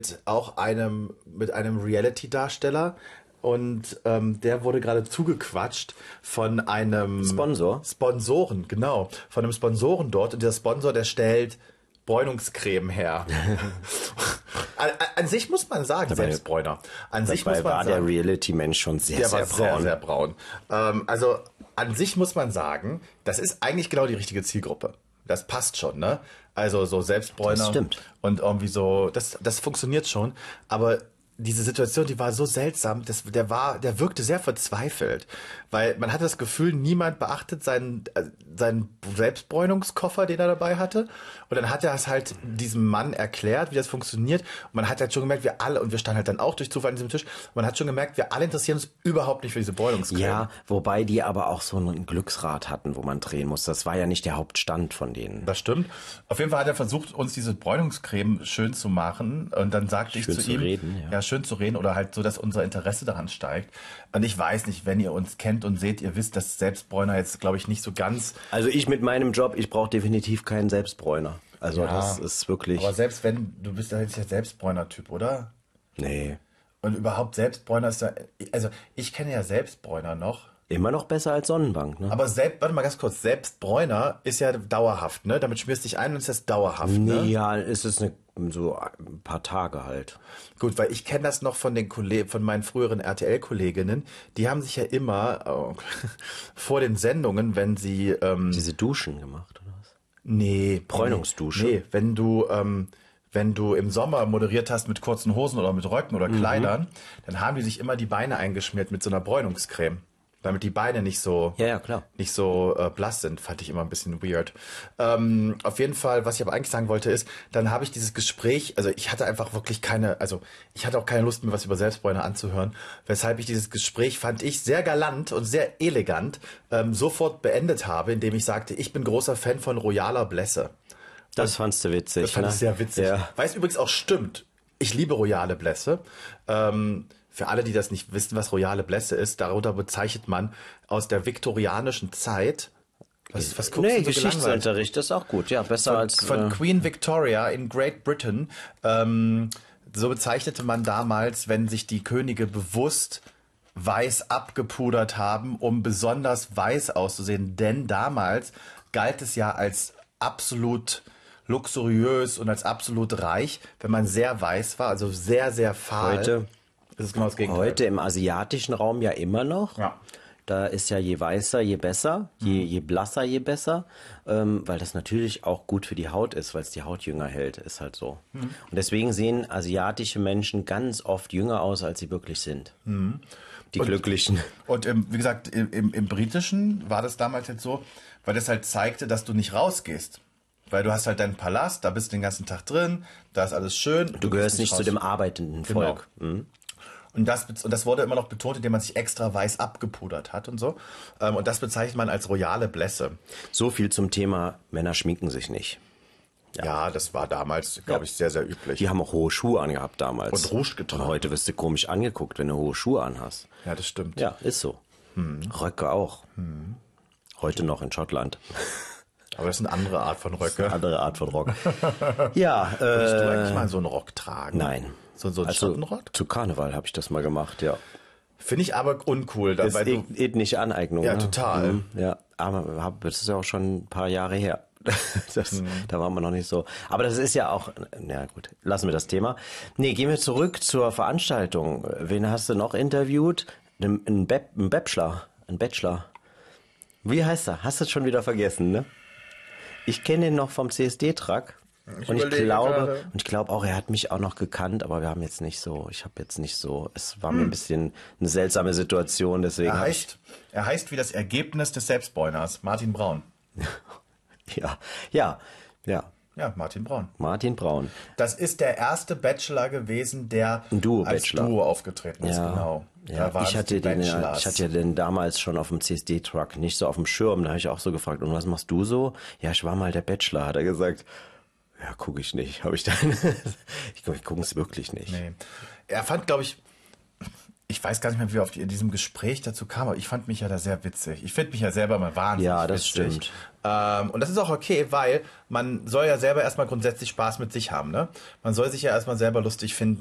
auch mit einem Reality-Darsteller und der wurde gerade zugequatscht von einem Sponsoren, genau, von einem Sponsoren dort und dieser Sponsor, der stellt Bräunungscreme her. An sich muss man sagen, Selbstbräuner. An sich muss man war sagen, der Reality-Mensch schon sehr braun. Sehr, sehr braun. Also an sich muss man sagen, das ist eigentlich genau die richtige Zielgruppe. Das passt schon, ne? Also so Selbstbräuner. Das stimmt. Und irgendwie so, das funktioniert schon. Aber diese Situation, die war so seltsam, der wirkte sehr verzweifelt. Weil man hatte das Gefühl, niemand beachtet seinen Selbstbräunungskoffer, den er dabei hatte. Und dann hat er es halt diesem Mann erklärt, wie das funktioniert. Und man hat halt schon gemerkt, wir alle, und wir standen halt dann auch durch Zufall an diesem Tisch, man hat schon gemerkt, wir alle interessieren uns überhaupt nicht für diese Bräunungscreme. Ja, wobei die aber auch so ein Glücksrad hatten, wo man drehen muss. Das war ja nicht der Hauptstand von denen. Das stimmt. Auf jeden Fall hat er versucht, uns diese Bräunungscreme schön zu machen. Und dann sagte ich zu ihm, schön zu reden oder halt so, dass unser Interesse daran steigt. Und ich weiß nicht, wenn ihr uns kennt und seht, ihr wisst, dass Selbstbräuner jetzt, glaube ich, nicht so ganz... Also ich mit meinem Job, ich brauche definitiv keinen Selbstbräuner. Also das ist wirklich... Aber selbst wenn, du bist ja jetzt der Selbstbräuner-Typ, oder? Nee. Und überhaupt Selbstbräuner ist ja... Also ich kenne ja Selbstbräuner noch. Immer noch besser als Sonnenbank, ne? Aber warte mal ganz kurz, Selbstbräuner ist ja dauerhaft, ne? Damit schmierst du dich ein und ist das dauerhaft, ne? Ja, ist es so ein paar Tage halt. Gut, weil ich kenne das noch von von meinen früheren RTL-Kolleginnen, die haben sich ja immer vor den Sendungen, wenn sie... diese Duschen gemacht, oder was? Nee. Bräunungsdusche? Nee, wenn du im Sommer moderiert hast mit kurzen Hosen oder mit Röcken oder Kleidern, dann haben die sich immer die Beine eingeschmiert mit so einer Bräunungscreme. Damit die Beine nicht so klar. nicht so blass sind, fand ich immer ein bisschen weird. Auf jeden Fall, was ich aber eigentlich sagen wollte, ist, dann habe ich dieses Gespräch, also ich hatte einfach wirklich ich hatte auch keine Lust mehr, was über Selbstbräuner anzuhören, weshalb ich dieses Gespräch, fand ich, sehr galant und sehr elegant sofort beendet habe, indem ich sagte, ich bin großer Fan von royaler Blässe. Das fandst du witzig, Das fand ich sehr witzig. Ja. Weil es übrigens auch stimmt. Ich liebe royale Blässe. Für alle, die das nicht wissen, was royale Blässe ist, darunter bezeichnet man aus der viktorianischen Zeit. Was guckst du so Geschichtsunterricht ist auch gut, ja, besser von Queen Victoria in Great Britain. So bezeichnete man damals, wenn sich die Könige bewusst weiß abgepudert haben, um besonders weiß auszusehen. Denn damals galt es ja als absolut luxuriös und als absolut reich, wenn man sehr weiß war, also sehr, sehr fahl. Heute das ist genau das Gegenteil. Heute im asiatischen Raum ja immer noch. Ja. Da ist ja je weißer, je besser, je blasser, je besser, weil das natürlich auch gut für die Haut ist, weil es die Haut jünger hält, ist halt so. Und deswegen sehen asiatische Menschen ganz oft jünger aus, als sie wirklich sind. Die Glücklichen. Und wie gesagt, im Britischen war das damals jetzt so, weil das halt zeigte, dass du nicht rausgehst. Weil du hast halt deinen Palast, da bist du den ganzen Tag drin, da ist alles schön. Du gehörst nicht zu dem arbeitenden Volk. Genau. Und das wurde immer noch betont, indem man sich extra weiß abgepudert hat und so. Und das bezeichnet man als royale Blässe. So viel zum Thema, Männer schminken sich nicht. Ja, das war damals, glaube ich, sehr, sehr üblich. Die haben auch hohe Schuhe angehabt damals. Und Rouge getragen. Und heute wirst du komisch angeguckt, wenn du hohe Schuhe anhast. Ja, das stimmt. Ja, ist so. Röcke auch. Heute noch in Schottland. Aber das ist eine andere Art von Röcke. Eine andere Art von Rock. Ja. Würdest du eigentlich mal so einen Rock tragen? Nein. So einen Schottenrock? Zu Karneval habe ich das mal gemacht, ja. Finde ich aber uncool. Das ist ethnische Aneignung. Ja, ne? total. Ja, aber das ist ja auch schon ein paar Jahre her. Da waren wir noch nicht so. Aber das ist ja auch, na gut, lassen wir das Thema. Nee, gehen wir zurück zur Veranstaltung. Wen hast du noch interviewt? Ein Bachelor. Wie heißt er? Hast du es schon wieder vergessen, ne? Ich kenne ihn noch vom CSD-Truck. Und ich glaube auch, er hat mich auch noch gekannt, aber ich habe jetzt nicht so, es war mir ein bisschen eine seltsame Situation, deswegen. Er heißt wie das Ergebnis des Selbstbräuners, Martin Braun. Ja, Martin Braun. Martin Braun. Das ist der erste Bachelor gewesen, der als Duo aufgetreten ist, genau. Ja, ich hatte den damals schon auf dem CSD-Truck nicht so auf dem Schirm, da habe ich auch so gefragt, und was machst du so? Ja, ich war mal der Bachelor, hat er gesagt. Ja, gucke ich nicht. Habe ich dann. Ich gucke es wirklich nicht. Nee. Er fand, glaube ich ich weiß gar nicht mehr, wie wir auf diesem Gespräch dazu kam, aber ich fand mich ja da sehr witzig. Ich finde mich ja selber mal wahnsinnig Ja, das witzig. stimmt. Und das ist auch okay, weil man soll ja selber erstmal grundsätzlich Spaß mit sich haben, ne? Man soll sich ja erstmal selber lustig finden.